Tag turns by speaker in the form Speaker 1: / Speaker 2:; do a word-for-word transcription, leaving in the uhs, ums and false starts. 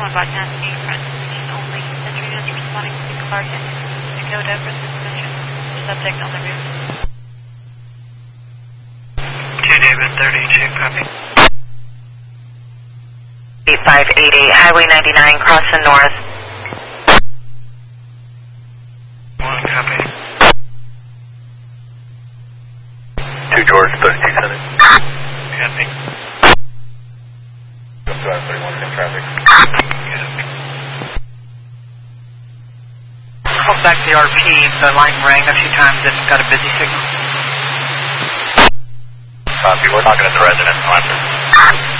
Speaker 1: one broadcasting front sixteen only. Entry units responding to the Clark and Dakota for suspension. Subject on the roof.
Speaker 2: two David thirty-two, copy.
Speaker 3: eight five eight eight, Highway ninety-nine, crossing north.
Speaker 2: one, copy.
Speaker 4: two George, thirty-two Center.
Speaker 2: Copy.
Speaker 4: thirty-one in traffic.
Speaker 5: Call back the R P. The line rang a few times. It's got a busy signal.
Speaker 4: Copy. We're talking to the resident. I'll answer.